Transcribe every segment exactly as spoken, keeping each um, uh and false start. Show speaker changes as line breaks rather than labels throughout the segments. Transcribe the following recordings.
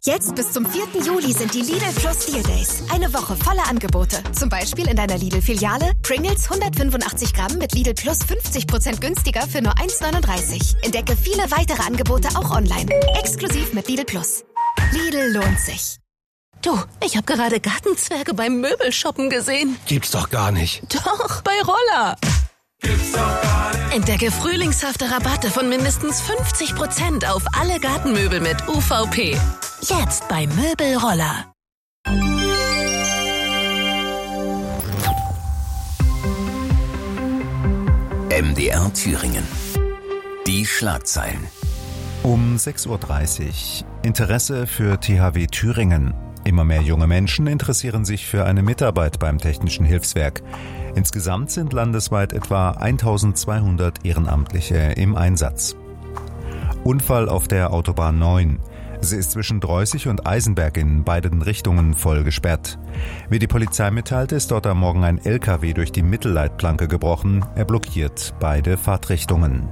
Jetzt bis zum vierten Juli sind die Lidl Plus Deal Days. Eine Woche voller Angebote. Zum Beispiel in deiner Lidl-Filiale Pringles hundertfünfundachtzig Gramm mit Lidl Plus fünfzig Prozent günstiger für nur eins neununddreißig. Entdecke viele weitere Angebote auch online. Exklusiv mit Lidl Plus. Lidl lohnt sich.
Du, ich habe gerade Gartenzwerge beim Möbelshoppen gesehen.
Gibt's doch gar nicht.
Doch, bei Roller.
Gibt's doch gar nicht.
Entdecke frühlingshafte Rabatte von mindestens fünfzig Prozent auf alle Gartenmöbel mit U V P. Jetzt bei Möbelroller.
M D R Thüringen. Die Schlagzeilen.
Um sechs Uhr dreißig. Interesse für T H W Thüringen. Immer mehr junge Menschen interessieren sich für eine Mitarbeit beim Technischen Hilfswerk. Insgesamt sind landesweit etwa eintausendzweihundert Ehrenamtliche im Einsatz. Unfall auf der Autobahn neun. Sie ist zwischen Dreußig und Eisenberg in beiden Richtungen voll gesperrt. Wie die Polizei mitteilte, ist dort am Morgen ein L K W durch die Mittelleitplanke gebrochen. Er blockiert beide Fahrtrichtungen.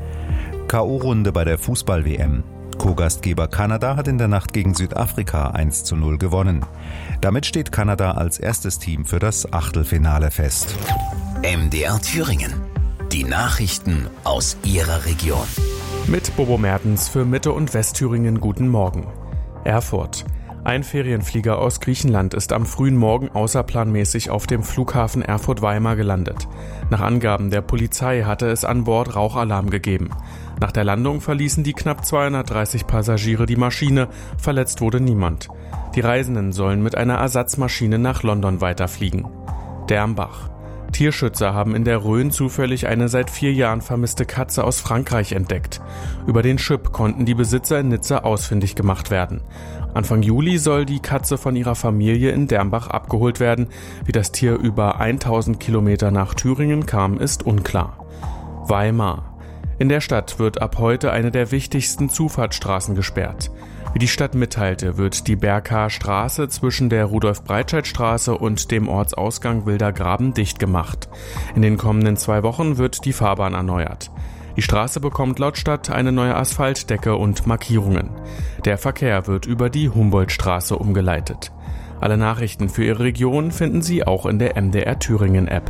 K O-Runde bei der Fußball-W M. Co-Gastgeber Kanada hat in der Nacht gegen Südafrika eins zu null gewonnen. Damit steht Kanada als erstes Team für das Achtelfinale fest.
M D R Thüringen. Die Nachrichten aus Ihrer Region.
Mit Bobo Mertens für Mitte- und Westthüringen guten Morgen. Erfurt. Ein Ferienflieger aus Griechenland ist am frühen Morgen außerplanmäßig auf dem Flughafen Erfurt-Weimar gelandet. Nach Angaben der Polizei hatte es an Bord Rauchalarm gegeben. Nach der Landung verließen die knapp zweihundertdreißig Passagiere die Maschine, verletzt wurde niemand. Die Reisenden sollen mit einer Ersatzmaschine nach London weiterfliegen. Dermbach. Tierschützer haben in der Rhön zufällig eine seit vier Jahren vermisste Katze aus Frankreich entdeckt. Über den Chip konnten die Besitzer in Nizza ausfindig gemacht werden. Anfang Juli soll die Katze von ihrer Familie in Dermbach abgeholt werden. Wie das Tier über tausend Kilometer nach Thüringen kam, ist unklar. Weimar. In der Stadt wird ab heute eine der wichtigsten Zufahrtsstraßen gesperrt. Wie die Stadt mitteilte, wird die Berker Straße zwischen der Rudolf-Breitscheid-Straße und dem Ortsausgang Wilder Graben dicht gemacht. In den kommenden zwei Wochen wird die Fahrbahn erneuert. Die Straße bekommt laut Stadt eine neue Asphaltdecke und Markierungen. Der Verkehr wird über die Humboldtstraße umgeleitet. Alle Nachrichten für Ihre Region finden Sie auch in der M D R Thüringen App.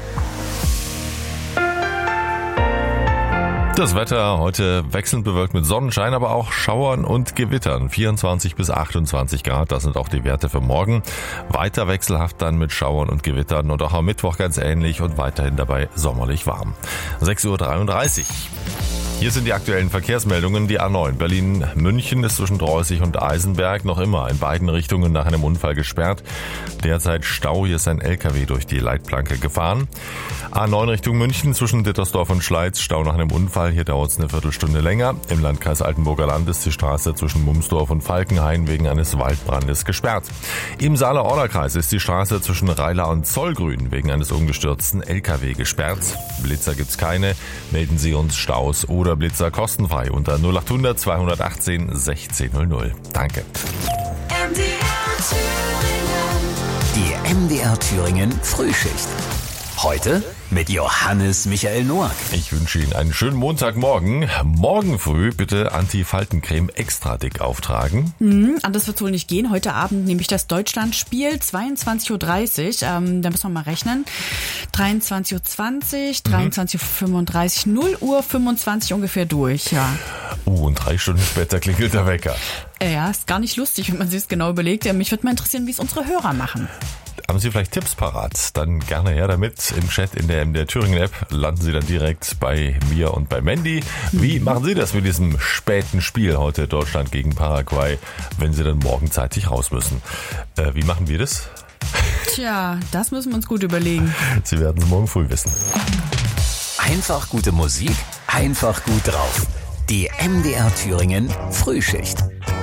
Das Wetter heute wechselnd bewölkt mit Sonnenschein, aber auch Schauern und Gewittern. vierundzwanzig bis achtundzwanzig Grad, das sind auch die Werte für morgen. Weiter wechselhaft dann mit Schauern und Gewittern und auch am Mittwoch ganz ähnlich und weiterhin dabei sommerlich warm. sechs Uhr dreiunddreißig. Hier sind die aktuellen Verkehrsmeldungen. Die A neun Berlin-München ist zwischen Dreußig und Eisenberg noch immer in beiden Richtungen nach einem Unfall gesperrt. Derzeit Stau, hier ist ein L K W durch die Leitplanke gefahren. A neun Richtung München zwischen Dittersdorf und Schleiz, Stau nach einem Unfall, hier dauert es eine Viertelstunde länger. Im Landkreis Altenburger Land ist die Straße zwischen Mumsdorf und Falkenhain wegen eines Waldbrandes gesperrt. Im Saale-Orla-Kreis ist die Straße zwischen Reiler und Zollgrün wegen eines umgestürzten L K W gesperrt. Blitzer gibt's keine, melden Sie uns Staus oder Blitzer kostenfrei unter null achthundert zweihundertachtzehn sechzehn null null. Danke.
M D R Thüringen. Die M D R Thüringen Frühschicht. Heute mit Johannes Michael Noack.
Ich wünsche Ihnen einen schönen Montagmorgen. Morgen früh bitte Anti-Faltencreme extra dick auftragen.
Mhm, anders wird es wohl nicht gehen. Heute Abend nämlich das Deutschlandspiel, zweiundzwanzig Uhr dreißig. Ähm, da müssen wir mal rechnen. dreiundzwanzig Uhr zwanzig, dreiundzwanzig Uhr fünfunddreißig, null Uhr fünfundzwanzig ungefähr durch, ja.
Uh, und drei Stunden später klingelt der Wecker.
Ja, ist gar nicht lustig, wenn man sich es genau überlegt. Mich würde mal interessieren, wie es unsere Hörer machen.
Haben Sie vielleicht Tipps parat? Dann gerne her damit. Im Chat in der M D R Thüringen App landen Sie dann direkt bei mir und bei Mandy. Wie machen Sie das mit diesem späten Spiel heute Deutschland gegen Paraguay, wenn Sie dann morgen zeitig raus müssen? Äh, wie machen wir das?
Tja, das müssen wir uns gut überlegen.
Sie werden es morgen früh wissen.
Einfach gute Musik, einfach gut drauf. Die M D R Thüringen Frühschicht.